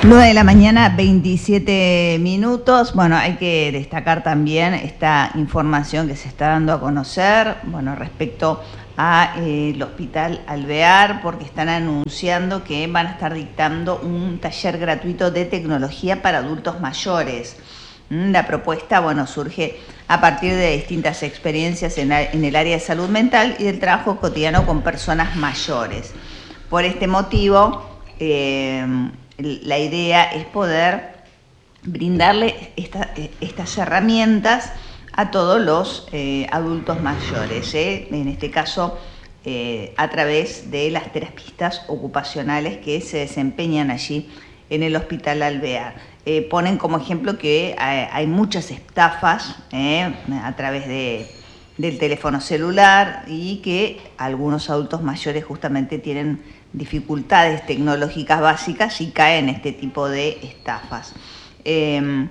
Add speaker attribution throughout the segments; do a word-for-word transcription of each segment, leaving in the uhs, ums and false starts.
Speaker 1: nueve de la mañana, veintisiete minutos. Bueno, hay que destacar también esta información que se está dando a conocer, bueno, respecto a eh, el Hospital Alvear, porque están anunciando que van a estar dictando un taller gratuito de tecnología para adultos mayores. La propuesta, bueno, surge a partir de distintas experiencias en, en el área de salud mental y del trabajo cotidiano con personas mayores. Por este motivo, eh, la idea es poder brindarle esta, estas herramientas a todos los eh, adultos mayores, ¿eh? En este caso eh, a través de las terapistas ocupacionales que se desempeñan allí en el Hospital Alvear. Eh, ponen como ejemplo que hay, hay muchas estafas eh, a través de, del teléfono celular y que algunos adultos mayores justamente tienen dificultades tecnológicas básicas y caen en este tipo de estafas. Eh,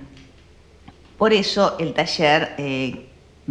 Speaker 1: por eso el taller eh,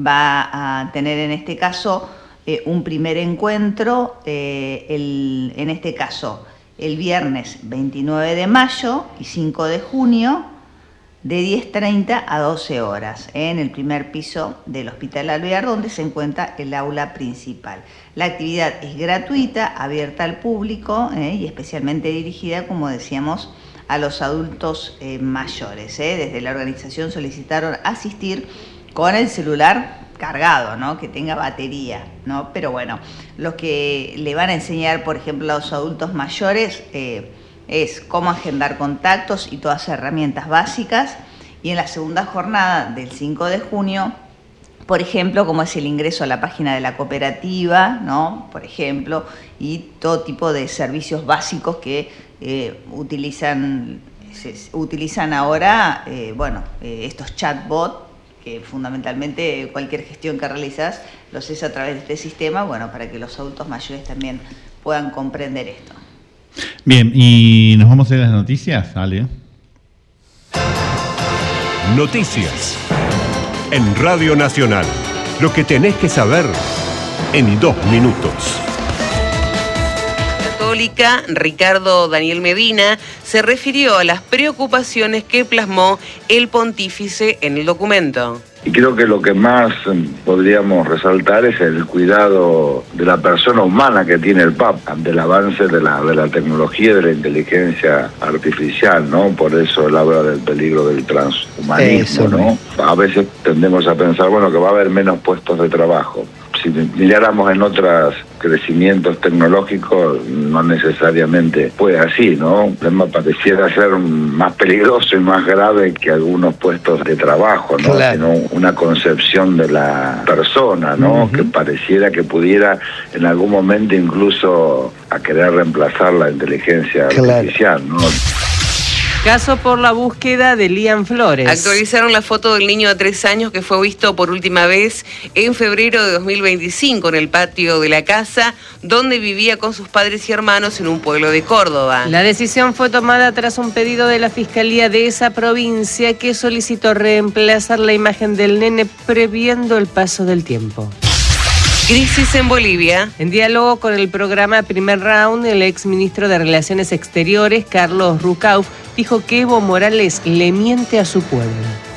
Speaker 1: va a tener en este caso eh, un primer encuentro, eh, el, en este caso el viernes veintinueve de mayo y cinco de junio de diez treinta a doce horas en el primer piso del Hospital Alvear, donde se encuentra el aula principal. La actividad es gratuita, abierta al público eh, y especialmente dirigida, como decíamos, a los adultos eh, mayores. Eh. Desde la organización solicitaron asistir con el celular cargado, ¿no? Que tenga batería, ¿no? Pero bueno, lo que le van a enseñar, por ejemplo, a los adultos mayores eh, es cómo agendar contactos y todas las herramientas básicas. Y en la segunda jornada del cinco de junio, por ejemplo, cómo es el ingreso a la página de la cooperativa, ¿no? Por ejemplo, y todo tipo de servicios básicos que eh, utilizan, se, utilizan ahora, eh, bueno, eh, estos chatbots, que fundamentalmente cualquier gestión que realizas lo haces a través de este sistema, bueno, para que los adultos mayores también puedan comprender esto.
Speaker 2: Bien, y nos vamos a ir a las noticias, Ale.
Speaker 3: Noticias en Radio Nacional. Lo que tenés que saber en dos minutos.
Speaker 4: Católica, Ricardo Daniel Medina, se refirió a las preocupaciones que plasmó el pontífice en el documento.
Speaker 5: Y creo que lo que más podríamos resaltar es el cuidado de la persona humana que tiene el Papa ante el avance de la, de la tecnología y de la inteligencia artificial, ¿no? Por eso él habla del peligro del transhumanismo, ¿no? A veces tendemos a pensar, bueno, que va a haber menos puestos de trabajo. Si miráramos en otros crecimientos tecnológicos, no necesariamente fue así, ¿no? El problema pareciera ser más peligroso y más grave que algunos puestos de trabajo, ¿no? Claro. Sino una concepción de la persona, ¿no? Uh-huh. Que pareciera que pudiera en algún momento incluso a querer reemplazar la inteligencia claro. artificial, ¿no?
Speaker 6: Caso por la búsqueda de Lian Flores.
Speaker 4: Actualizaron la foto del niño de tres años que fue visto por última vez en febrero de dos mil veinticinco en el patio de la casa donde vivía con sus padres y hermanos en un pueblo de Córdoba.
Speaker 6: La decisión fue tomada tras un pedido de la Fiscalía de esa provincia que solicitó reemplazar la imagen del nene previendo el paso del tiempo.
Speaker 4: Crisis en Bolivia.
Speaker 6: En diálogo con el programa Primer Round, el exministro de Relaciones Exteriores, Carlos Rucauf, dijo que Evo Morales le miente a su pueblo.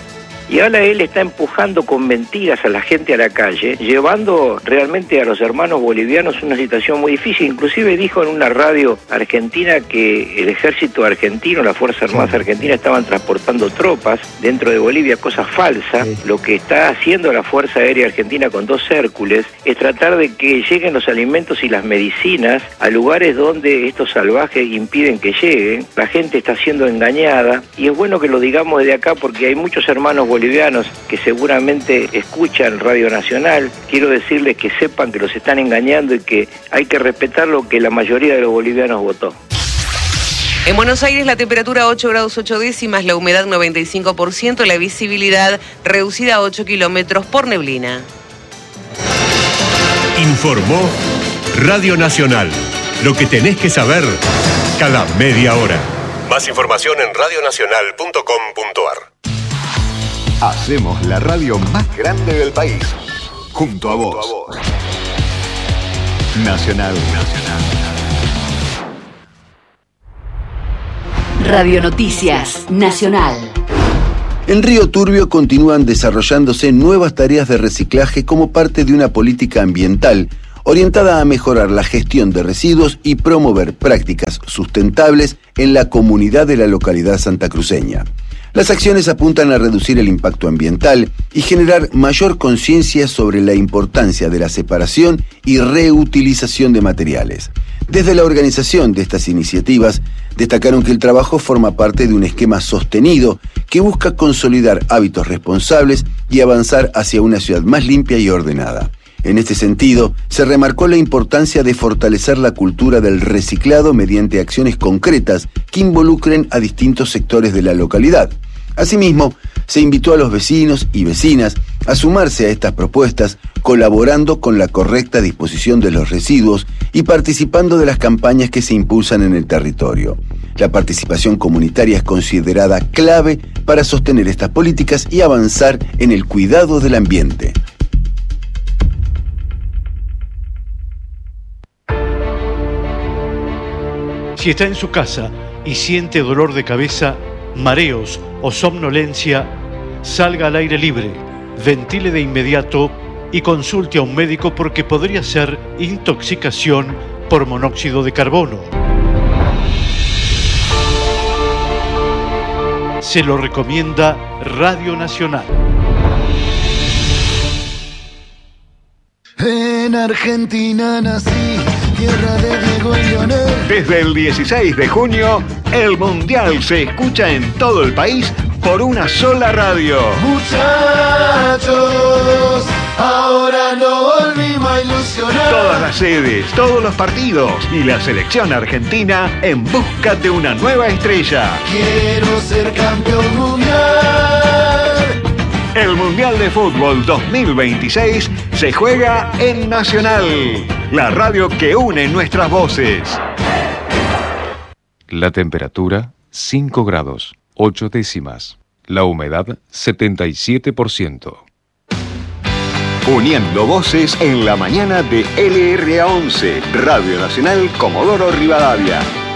Speaker 7: Y ahora él está empujando con mentiras a la gente a la calle, llevando realmente a los hermanos bolivianos una situación muy difícil. Inclusive dijo en una radio argentina que el ejército argentino, las Fuerzas Armadas argentinas estaban transportando tropas dentro de Bolivia, cosa falsa. Sí. Lo que está haciendo la Fuerza Aérea Argentina con dos Hércules es tratar de que lleguen los alimentos y las medicinas a lugares donde estos salvajes impiden que lleguen. La gente está siendo engañada y es bueno que lo digamos desde acá porque hay muchos hermanos bolivianos bolivianos que seguramente escuchan Radio Nacional. Quiero decirles que sepan que los están engañando y que hay que respetar lo que la mayoría de los bolivianos votó.
Speaker 4: En Buenos Aires la temperatura ocho grados ocho décimas, la humedad noventa y cinco por ciento, la visibilidad reducida a ocho kilómetros por neblina.
Speaker 3: Informó Radio Nacional. Lo que tenés que saber cada media hora. Más información en radio nacional punto com punto a r.
Speaker 8: Hacemos la radio más grande del país. Junto a vos. Junto a vos. Nacional. Nacional.
Speaker 9: Radio Noticias Nacional.
Speaker 10: En Río Turbio continúan desarrollándose nuevas tareas de reciclaje como parte de una política ambiental orientada a mejorar la gestión de residuos y promover prácticas sustentables en la comunidad de la localidad santacruceña. Las acciones apuntan a reducir el impacto ambiental y generar mayor conciencia sobre la importancia de la separación y reutilización de materiales. Desde la organización de estas iniciativas, destacaron que el trabajo forma parte de un esquema sostenido que busca consolidar hábitos responsables y avanzar hacia una ciudad más limpia y ordenada. En este sentido, se remarcó la importancia de fortalecer la cultura del reciclado mediante acciones concretas que involucren a distintos sectores de la localidad. Asimismo, se invitó a los vecinos y vecinas a sumarse a estas propuestas, colaborando con la correcta disposición de los residuos y participando de las campañas que se impulsan en el territorio. La participación comunitaria es considerada clave para sostener estas políticas y avanzar en el cuidado del ambiente.
Speaker 11: Si está en su casa y siente dolor de cabeza, mareos o somnolencia, salga al aire libre, ventile de inmediato y consulte a un médico porque podría ser intoxicación por monóxido de carbono. Se lo recomienda Radio Nacional.
Speaker 12: En Argentina nací, tierra de Diego y Leonel.
Speaker 8: Desde el dieciséis de junio, el Mundial se escucha en todo el país por una sola radio.
Speaker 12: Muchachos, ahora no volvimos a ilusionar.
Speaker 8: Todas las sedes, todos los partidos y la selección argentina en busca de una nueva estrella.
Speaker 12: Quiero ser campeón mundial.
Speaker 8: El Mundial de Fútbol dos mil veintiséis se juega en Nacional, la radio que une nuestras voces.
Speaker 13: La temperatura, cinco grados, ocho décimas. La humedad, setenta y siete por ciento.
Speaker 8: Uniendo voces en la mañana de L R A once, Radio Nacional Comodoro Rivadavia.